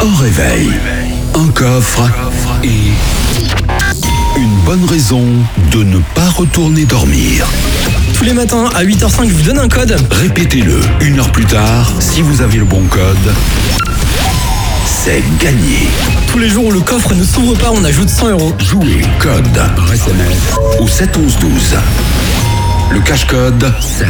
Au réveil, un coffre et une bonne raison de ne pas retourner dormir. Tous les matins à 8h05, je vous donne un code. Répétez-le 1 heure plus tard, si vous avez le bon code, c'est gagné. Tous les jours où le coffre ne s'ouvre pas, on ajoute 100 €. Jouez code par SMS au 7 11 12. Le cache-code, c'est